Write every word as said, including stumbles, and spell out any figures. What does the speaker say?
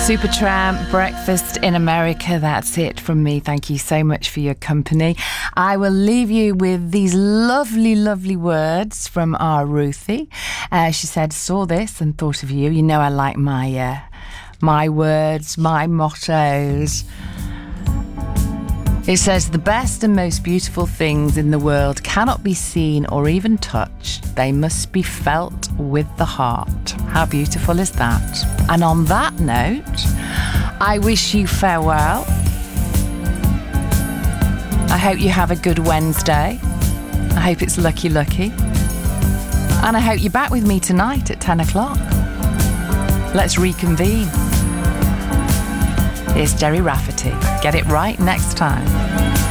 Supertramp, Breakfast in America. That's it from me. Thank you so much for your company. I will leave you with these lovely, lovely words from our Ruthie. Uh, she said, saw this and thought of you. You know I like my, uh, my words, my mottos. It says, the best and most beautiful things in the world cannot be seen or even touched. They must be felt with the heart. How beautiful is that? And on that note, I wish you farewell. I hope you have a good Wednesday. I hope it's lucky, lucky. And I hope you're back with me tonight at ten o'clock. Let's reconvene. Here's Jerry Rafferty. Get it right next time.